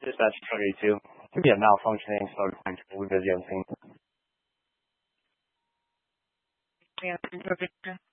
Dispatch 282. Could be a malfunctioning start point. We're busy on scene. Yeah,